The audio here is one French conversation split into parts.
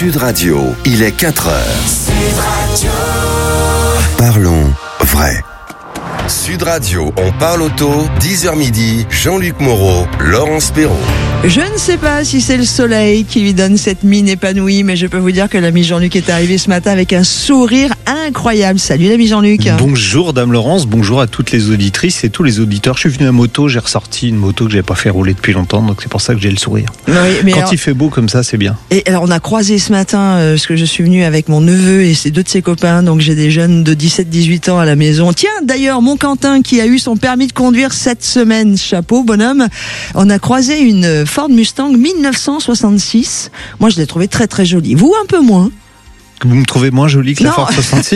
Sud Radio, il est 4 heures. Sud Radio. Parlons vrai. Sud Radio, on parle auto, 10h midi, Jean-Luc Moreau, Laurence Perrault. Je ne sais pas si c'est le soleil qui lui donne cette mine épanouie, mais je peux vous dire que l'ami Jean-Luc est arrivé ce matin avec un sourire incroyable. Salut l'ami Jean-Luc. Bonjour Dame Laurence, bonjour à toutes les auditrices et tous les auditeurs. Je suis venu à moto, j'ai ressorti une moto que j'avais pas fait rouler depuis longtemps, donc c'est pour ça que j'ai le sourire. Oui, mais quand alors, il fait beau comme ça, c'est bien. Et alors on a croisé ce matin, parce que je suis venu avec mon neveu et deux de ses copains, donc j'ai des jeunes de 17-18 ans à la maison. Tiens, d'ailleurs, mon Quentin qui a eu son permis de conduire cette semaine, chapeau bonhomme, on a croisé une Ford Mustang 1966. Moi je l'ai trouvé très très jolie. Vous un peu moins? Vous me trouvez moins jolie que la Non. Ford 66?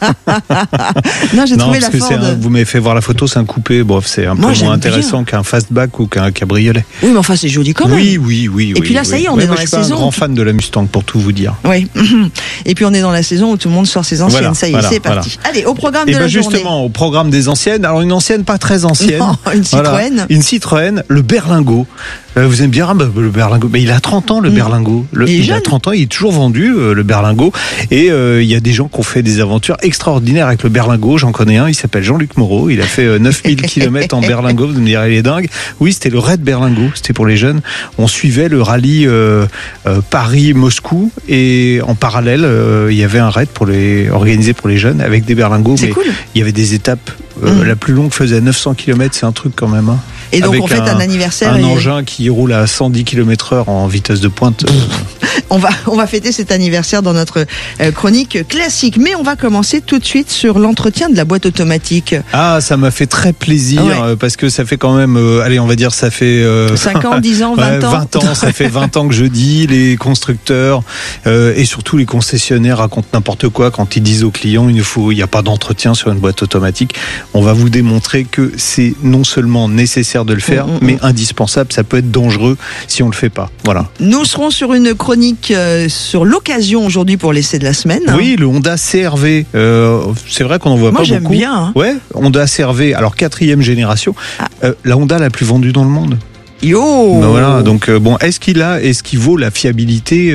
Non, j'ai trouvé parce la que Ford. vous m'avez fait voir la photo, c'est un coupé. Bref, c'est un Moi, peu j'aime moins intéressant qu'un fastback ou qu'un cabriolet. Oui, mais enfin c'est joli quand même. Oui. Et puis là, ça y est, on est dans la Je suis pas saison. un grand fan de la Mustang, pour tout vous dire. Oui. Et puis on est dans la saison où tout le monde sort ses anciennes. Voilà, Ça y est, voilà, c'est parti. Allez, au programme Et de la journée. justement, au programme des anciennes, alors une ancienne pas très ancienne. Non, une Citroën. Une Citroën, le Berlingo. Vous aimez bien le Berlingo, mais il a 30 ans le Berlingo. Il a 30 ans, il est toujours vendu le Berlingo. Et il y a des gens qui ont fait des aventures extraordinaires avec le Berlingo. J'en connais un, il s'appelle Jean-Luc Moreau. Il a fait 9000 km en Berlingo. Vous me direz, il est dingue. Oui, c'était le raid Berlingo. C'était pour les jeunes. On suivait le rallye Paris-Moscou et en parallèle, il y avait un raid organisé pour les jeunes avec des Berlingos. C'est mais cool. il y avait des étapes. La plus longue faisait 900 km, c'est un truc quand même. Hein. Et donc avec on fête un anniversaire. Un engin qui roule à 110 km/h en vitesse de pointe. On va fêter cet anniversaire dans notre chronique classique. Mais on va commencer tout de suite sur l'entretien de la boîte automatique. Ah, ça m'a fait très plaisir parce que ça fait quand même, allez, on va dire, ça fait 5 ans, 10 ans, 20 ans. 20 ans, ça fait 20 ans que je dis, les constructeurs et surtout les concessionnaires racontent n'importe quoi quand ils disent aux clients il n'y a pas d'entretien sur une boîte automatique. On va vous démontrer que c'est non seulement nécessaire de le faire, mais indispensable. Ça peut être dangereux si on le fait pas. Voilà. Nous serons sur une chronique sur l'occasion aujourd'hui pour l'essai de la semaine. Oui, le Honda CR-V. C'est vrai qu'on en voit Moi, pas j'aime beaucoup. bien. Hein. Ouais, Honda CR-V. Alors 4e génération. La Honda la plus vendue dans le monde. Yo. Ben voilà, donc est-ce qu'il vaut la fiabilité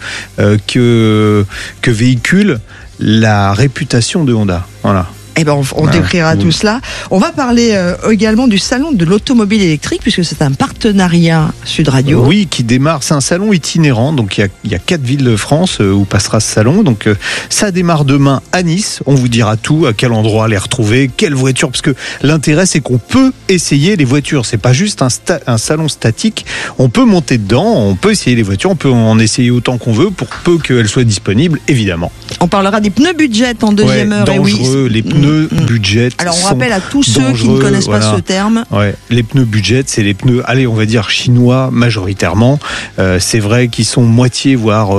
que véhicule la réputation de Honda? Voilà. Eh ben, on décrira tout cela. On va parler également du salon de l'automobile électrique, puisque c'est un partenariat Sud Radio. Oui, qui démarre. C'est un salon itinérant. Donc, il y a 4 villes de France où passera ce salon. Donc, ça démarre demain à Nice. On vous dira tout, à quel endroit les retrouver, quelle voiture. Parce que l'intérêt, c'est qu'on peut essayer les voitures. C'est pas juste un salon statique. On peut monter dedans, on peut essayer les voitures, on peut en essayer autant qu'on veut pour peu qu'elles soient disponibles, évidemment. On parlera des pneus budget en deuxième heure. Dangereux, et oui, les pneus budget. Alors on rappelle à tous ceux qui ne connaissent pas ce terme. Ouais, les pneus budget, c'est les pneus, allez, on va dire chinois majoritairement. C'est vrai qu'ils sont moitié, voire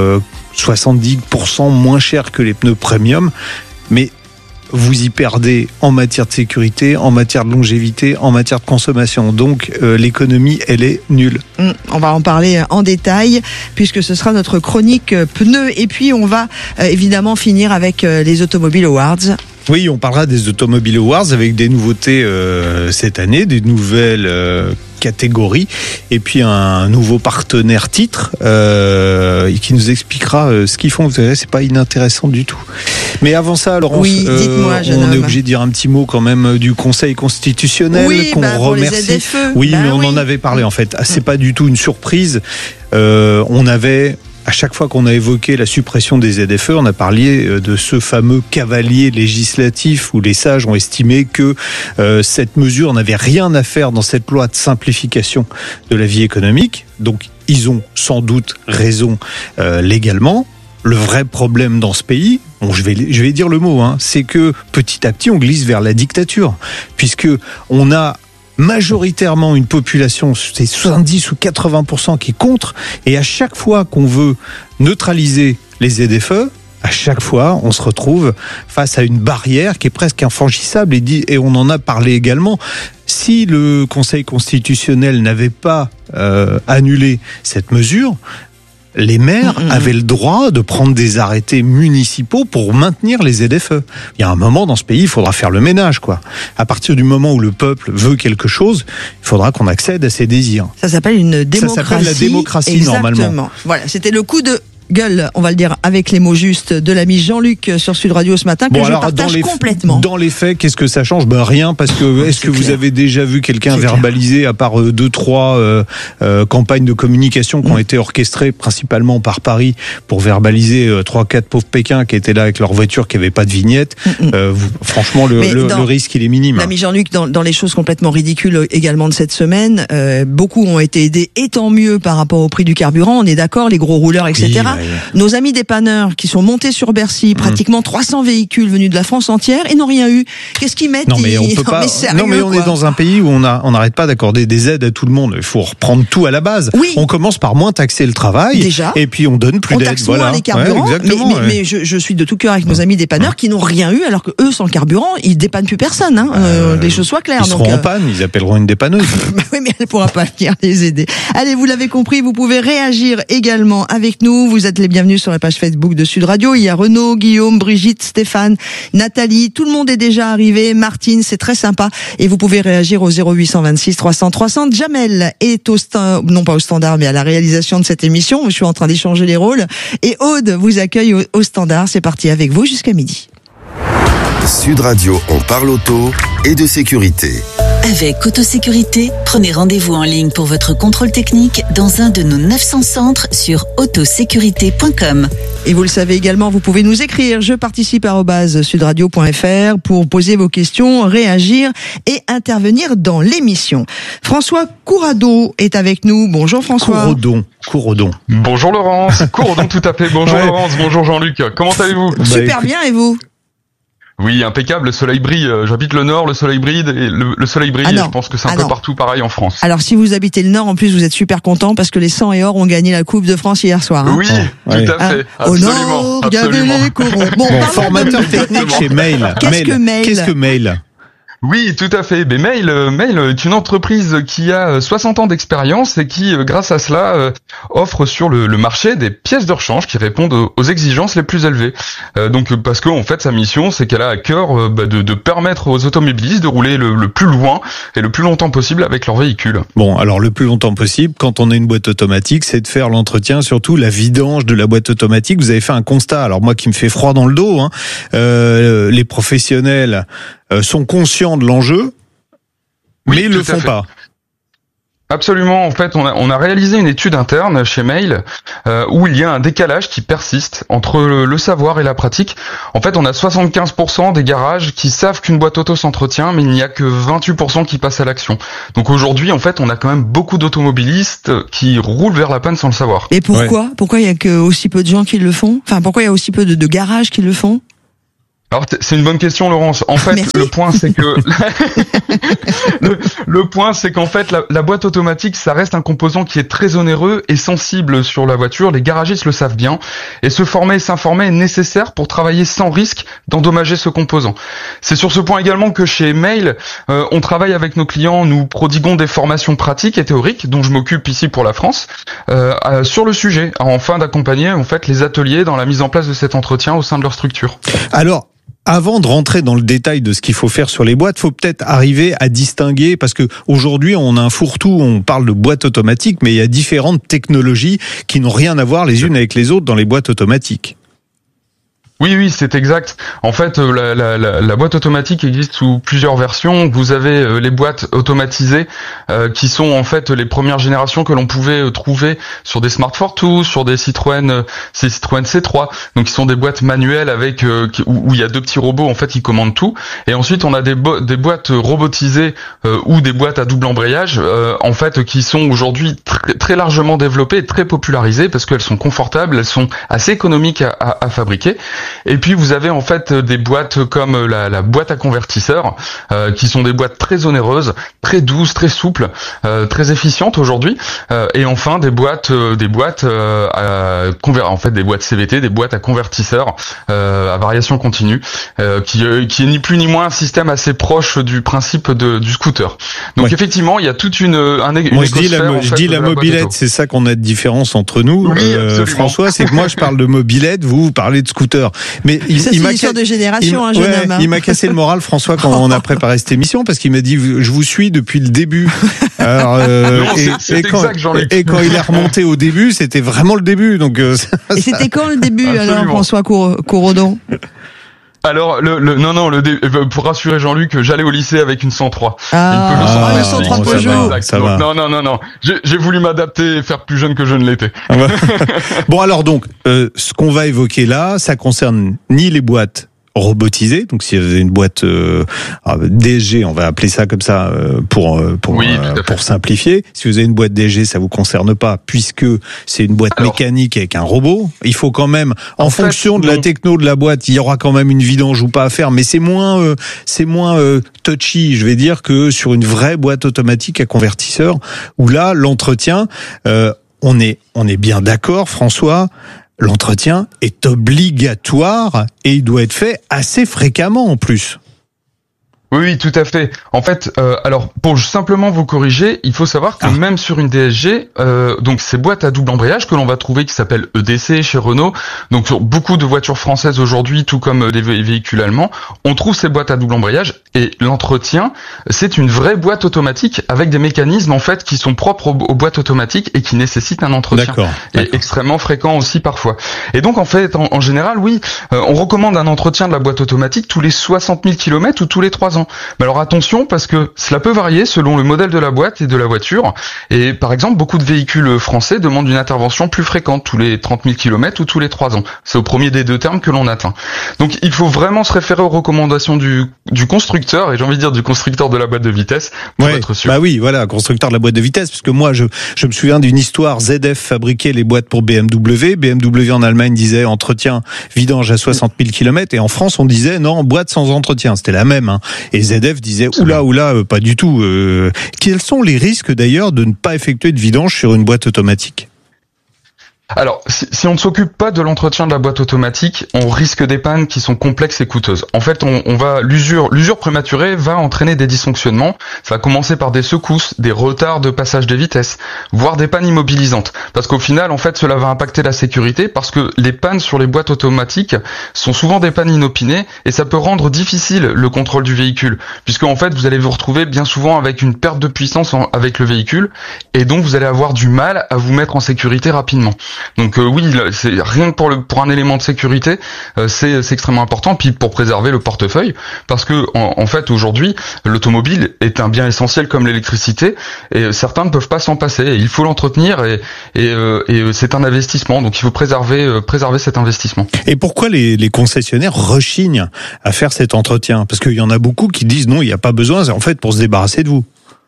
70% moins chers que les pneus premium, mais vous y perdez en matière de sécurité, en matière de longévité, en matière de consommation. Donc l'économie, elle est nulle. On va en parler en détail puisque ce sera notre chronique pneus. Et puis on va évidemment finir avec les Automobiles Awards. Oui, on parlera des Automobiles Awards avec des nouveautés cette année, des nouvelles catégories et puis un nouveau partenaire titre qui nous expliquera ce qu'ils font. Vous verrez, c'est pas inintéressant du tout. Mais avant ça, Laurence, oui, dites-moi, jeune on homme. est obligé de dire un petit mot quand même du Conseil constitutionnel qu'on remercie. Les ZFE. Oui, mais on en avait parlé en fait. C'est pas du tout une surprise. On avait à chaque fois qu'on a évoqué la suppression des ZFE, on a parlé de ce fameux cavalier législatif où les sages ont estimé que cette mesure n'avait rien à faire dans cette loi de simplification de la vie économique. Donc, ils ont sans doute raison légalement. Le vrai problème dans ce pays, je vais dire le mot, c'est que petit à petit, on glisse vers la dictature, puisque on a majoritairement une population, c'est 70 ou 80% qui est contre, et à chaque fois qu'on veut neutraliser les ZFE, à chaque fois, on se retrouve face à une barrière qui est presque infranchissable, et on en a parlé également. Si le Conseil constitutionnel n'avait pas annulé cette mesure, les maires avaient le droit de prendre des arrêtés municipaux pour maintenir les ZFE. Il y a un moment dans ce pays, il faudra faire le ménage, quoi. À partir du moment où le peuple veut quelque chose, il faudra qu'on accède à ses désirs. Ça s'appelle une démocratie. Ça s'appelle la démocratie, exactement. normalement. Voilà, c'était le coup de gueule, on va le dire avec les mots justes, de l'ami Jean-Luc sur Sud Radio ce matin, que je partage complètement. Dans les faits, qu'est-ce que ça change ? Rien, parce que est-ce que vous avez déjà vu quelqu'un verbaliser, à part 2-3 campagnes de communication qui ont été orchestrées principalement par Paris pour verbaliser 3-4 pauvres Pékins qui étaient là avec leur voiture, qui n'avaient pas de vignette. Franchement, le risque, il est minime. L'ami Jean-Luc, dans les choses complètement ridicules également de cette semaine, beaucoup ont été aidés, et tant mieux par rapport au prix du carburant, on est d'accord, les gros rouleurs, etc. Oui. Nos amis dépanneurs qui sont montés sur Bercy, pratiquement 300 véhicules venus de la France entière, et n'ont rien eu. Qu'est-ce qu'ils mettent ? Non, mais on peut pas. Non, mais on est dans un pays où on n'arrête pas d'accorder des aides à tout le monde. Il faut reprendre tout à la base. Oui. On commence par moins taxer le travail. Déjà. Et puis on donne plus d'aides. On taxe moins les carburants. Mais je suis de tout cœur avec nos amis dépanneurs qui n'ont rien eu, alors que eux, sans le carburant, ils dépannent plus personne. Les choses soient claires. Ils seront en panne, ils appelleront une dépanneuse. Oui, mais elle pourra pas venir les aider. Allez, vous l'avez compris, vous pouvez réagir également avec nous. Vous êtes les bienvenus sur la page Facebook de Sud Radio. Il y a Renaud, Guillaume, Brigitte, Stéphane, Nathalie. Tout le monde est déjà arrivé. Martine, c'est très sympa. Et vous pouvez réagir au 0826 300 300. Jamel est non pas au standard, mais à la réalisation de cette émission. Je suis en train d'échanger les rôles. Et Aude vous accueille au standard. C'est parti avec vous jusqu'à midi. Sud Radio, on parle auto et de sécurité. Avec Autosécurité, prenez rendez-vous en ligne pour votre contrôle technique dans un de nos 900 centres sur autosécurité.com. Et vous le savez également, vous pouvez nous écrire. Je participe @sudradio.fr pour poser vos questions, réagir et intervenir dans l'émission. François Couradon est avec nous. Bonjour François. Couradon. Bonjour Laurence. Couradon tout à fait. Bonjour Laurence. Bonjour Jean-Luc. Comment allez-vous ? Super bien, et vous ? Oui, impeccable, le soleil brille. J'habite le Nord, le soleil brille, et le soleil brille, et je pense que c'est un peu partout pareil en France. Alors si vous habitez le Nord, en plus vous êtes super content parce que les 100 et or ont gagné la Coupe de France hier soir. Oui, tout à fait, absolument. Au Nord, il y avait les corons. Bon, formateur technique chez Mail. Qu'est-ce que Mail ? Oui, tout à fait. Mais Mail est une entreprise qui a 60 ans d'expérience et qui, grâce à cela, offre sur le marché des pièces de rechange qui répondent aux exigences les plus élevées. Donc, parce que en fait, sa mission, c'est qu'elle a à cœur de permettre aux automobilistes de rouler le plus loin et le plus longtemps possible avec leur véhicule. Bon, alors le plus longtemps possible, quand on a une boîte automatique, c'est de faire l'entretien, surtout la vidange de la boîte automatique. Vous avez fait un constat, alors moi qui me fait froid dans le dos, les professionnels sont conscients de l'enjeu, mais ils le font pas. Absolument. En fait, on a réalisé une étude interne chez Mail où il y a un décalage qui persiste entre le savoir et la pratique. En fait, on a 75% des garages qui savent qu'une boîte auto s'entretient, mais il n'y a que 28% qui passent à l'action. Donc aujourd'hui, en fait, on a quand même beaucoup d'automobilistes qui roulent vers la panne sans le savoir. Et pourquoi ? Pourquoi il y a que aussi peu de gens qui le font ? Enfin, pourquoi il y a aussi peu de garages qui le font ? Alors c'est une bonne question, Laurence. En fait, le point c'est qu'en fait la boîte automatique, ça reste un composant qui est très onéreux et sensible sur la voiture. Les garagistes le savent bien, et s'informer est nécessaire pour travailler sans risque d'endommager ce composant. C'est sur ce point également que chez Mail, on travaille avec nos clients, nous prodiguons des formations pratiques et théoriques, dont je m'occupe ici pour la France, sur le sujet, afin d'accompagner en fait les ateliers dans la mise en place de cet entretien au sein de leur structure. Alors, avant de rentrer dans le détail de ce qu'il faut faire sur les boîtes, faut peut-être arriver à distinguer, parce que aujourd'hui on a un fourre-tout, on parle de boîtes automatiques, mais il y a différentes technologies qui n'ont rien à voir les unes avec les autres dans les boîtes automatiques. Oui, c'est exact. En fait, la boîte automatique existe sous plusieurs versions. Vous avez les boîtes automatisées qui sont en fait les premières générations que l'on pouvait trouver sur des Smart Fortwo, sur des Citroën C3. Donc, qui sont des boîtes manuelles avec où il y a deux petits robots en fait qui commandent tout. Et ensuite, on a des boîtes robotisées ou des boîtes à double embrayage en fait qui sont aujourd'hui très largement développées et très popularisées parce qu'elles sont confortables, elles sont assez économiques à fabriquer. Et puis vous avez en fait des boîtes comme la boîte à convertisseur, qui sont des boîtes très onéreuses, très douces, très souples, très efficientes aujourd'hui. Et enfin des boîtes CVT, des boîtes à convertisseur à variation continue, qui est ni plus ni moins un système assez proche du principe du scooter. Donc effectivement, il y a toute une je dis la mobilette, c'est ça qu'on a de différence entre nous. Oui, François, c'est que moi je parle de mobilette, vous parlez de scooter. Mais c'est une histoire de génération, un jeune homme. Hein. Il m'a cassé le moral, François, quand on a préparé cette émission, parce qu'il m'a dit, je vous suis depuis le début. Alors, et quand il est remonté au début, c'était vraiment le début. Donc, et c'était quand le début, Absolument. alors, François Couraudon? Alors, pour rassurer Jean-Luc, j'allais au lycée avec une 103. Une 103 Peugeot. Ça va. Non. J'ai voulu m'adapter et faire plus jeune que je ne l'étais. Bon, alors donc, ce qu'on va évoquer là, ça concerne ni les boîtes robotisées, donc si vous avez une boîte DSG, on va appeler ça comme ça pour simplifier. Si vous avez une boîte DSG, ça vous concerne pas puisque c'est une boîte mécanique avec un robot. Il faut quand même, en fonction de la techno de la boîte, il y aura quand même une vidange ou pas à faire, mais c'est moins touchy, je vais dire, que sur une vraie boîte automatique à convertisseur où là l'entretien, on est bien d'accord, François. L'entretien est obligatoire et il doit être fait assez fréquemment en plus. Oui, tout à fait. En fait, alors pour simplement vous corriger, il faut savoir que même sur une DSG, donc ces boîtes à double embrayage que l'on va trouver qui s'appellent EDC chez Renault, donc sur beaucoup de voitures françaises aujourd'hui, tout comme des véhicules allemands, on trouve ces boîtes à double embrayage et l'entretien, c'est une vraie boîte automatique avec des mécanismes en fait qui sont propres aux boîtes automatiques et qui nécessitent un entretien. D'accord. Et extrêmement fréquent aussi parfois. Et donc en fait, en général, oui, on recommande un entretien de la boîte automatique tous les 60 000 km ou tous les 3 ans. Mais alors attention, parce que cela peut varier selon le modèle de la boîte et de la voiture. Et par exemple, beaucoup de véhicules français demandent une intervention plus fréquente, tous les 30 000 km ou tous les 3 ans. C'est au premier des deux termes que l'on atteint. Donc il faut vraiment se référer aux recommandations du constructeur, et j'ai envie de dire du constructeur de la boîte de vitesse, pour être sûr. Bah oui, voilà, constructeur de la boîte de vitesse, parce que moi je me souviens d'une histoire, ZF fabriquait les boîtes pour BMW. BMW en Allemagne disait entretien, vidange à 60 000 km, et en France on disait non, boîte sans entretien. C'était la même, hein. Et ZF disait oula, pas du tout. Quels sont les risques d'ailleurs de ne pas effectuer de vidange sur une boîte automatique ? Alors, si on ne s'occupe pas de l'entretien de la boîte automatique, on risque des pannes qui sont complexes et coûteuses. En fait, l'usure prématurée va entraîner des dysfonctionnements. Ça va commencer par des secousses, des retards de passage des vitesses, voire des pannes immobilisantes. Parce qu'au final, en fait, cela va impacter la sécurité parce que les pannes sur les boîtes automatiques sont souvent des pannes inopinées et ça peut rendre difficile le contrôle du véhicule. Puisque, en fait, vous allez vous retrouver bien souvent avec une perte de puissance avec le véhicule et donc vous allez avoir du mal à vous mettre en sécurité rapidement. Donc oui, c'est rien que pour un élément de sécurité, c'est extrêmement important. Puis pour préserver le portefeuille, parce que en fait aujourd'hui, l'automobile est un bien essentiel comme l'électricité, et certains ne peuvent pas s'en passer. Et il faut l'entretenir et c'est un investissement. Donc il faut préserver cet investissement. Et pourquoi les concessionnaires rechignent à faire cet entretien ? Parce qu'il y en a beaucoup qui disent non, il n'y a pas besoin. C'est en fait pour se débarrasser de vous.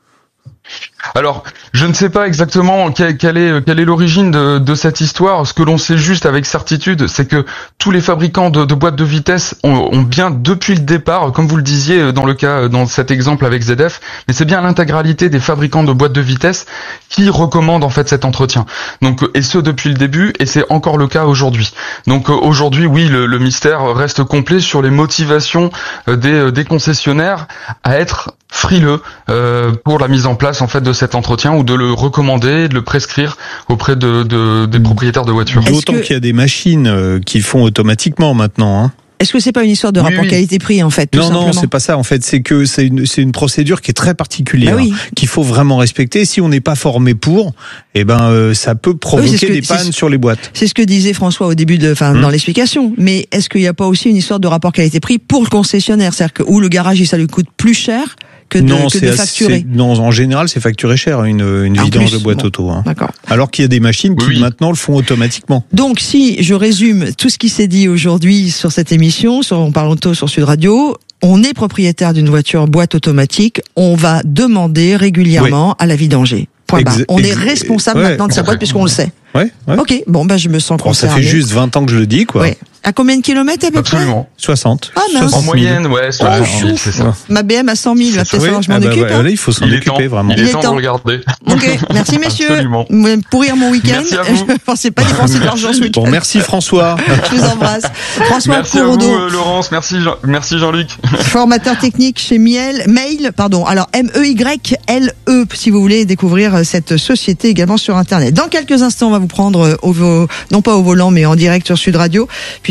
Alors, je ne sais pas exactement quelle est l'origine de cette histoire. Ce que l'on sait juste avec certitude, c'est que tous les fabricants de boîtes de vitesse ont bien depuis le départ, comme vous le disiez dans cet exemple avec ZF, mais c'est bien l'intégralité des fabricants de boîtes de vitesse qui recommandent en fait cet entretien. Donc, et ce depuis le début, et c'est encore le cas aujourd'hui. Donc aujourd'hui, oui, le mystère reste complet sur les motivations des concessionnaires à être frileux pour la mise en place en fait de cet entretien ou de le recommander, de le prescrire auprès des propriétaires de voitures. D'autant qu'il y a des machines qui font automatiquement maintenant, hein. Est-ce que c'est pas une histoire de rapport qualité-prix en fait, tout simplement ? Non, c'est pas ça. En fait, c'est que c'est une procédure qui est très particulière, qu'il faut vraiment respecter. Si on n'est pas formé pour, ça peut provoquer des pannes sur les boîtes. C'est ce que disait François au début dans l'explication. Mais est-ce qu'il n'y a pas aussi une histoire de rapport qualité-prix pour le concessionnaire, c'est-à-dire que où le garage ça lui coûte plus cher que de facturer. Non, en général, c'est facturé cher une vidange de boîte auto. Hein. D'accord. Alors qu'il y a des machines qui maintenant le font automatiquement. Donc, si je résume tout ce qui s'est dit aujourd'hui sur cette émission, On parle auto sur Sud Radio, on est propriétaire d'une voiture boîte automatique, on va demander régulièrement à la vidanger. Point barre. On est responsable maintenant de sa boîte puisqu'on le sait. Ouais. Ok, je me sens concerné. Ça fait juste 20 ans que je le dis, quoi. Ouais. À combien de kilomètres à peu près ? 60. Ah mince. En moyenne, 60 000, c'est ça. Ma BM à 100 000, va peut-être falloir que je m'en occupe. Là, il faut s'en occuper vraiment. Il est temps de regarder. Ok, merci messieurs. Absolument. Pourrir mon week-end. Je ne pensais pas dépenser de l'argent ce week-end. Bon, merci François. Je vous embrasse. François merci Couraudon. À vous, Laurence. Merci Jean-Luc. Formateur technique chez Mail. Alors MEYLE, si vous voulez découvrir cette société également sur Internet. Dans quelques instants, on va vous prendre non pas au volant, mais en direct sur Sud Radio, puisque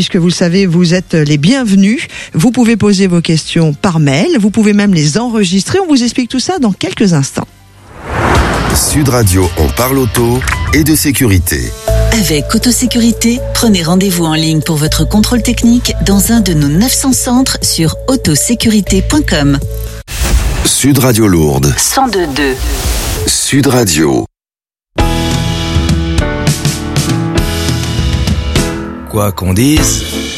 puisque vous le savez, vous êtes les bienvenus. Vous pouvez poser vos questions par mail, vous pouvez même les enregistrer. On vous explique tout ça dans quelques instants. Sud Radio, on parle auto et de sécurité. Avec Autosécurité, prenez rendez-vous en ligne pour votre contrôle technique dans un de nos 900 centres sur autosécurité.com. Sud Radio Lourdes. 102.2. Sud Radio. Quoi qu'on dise,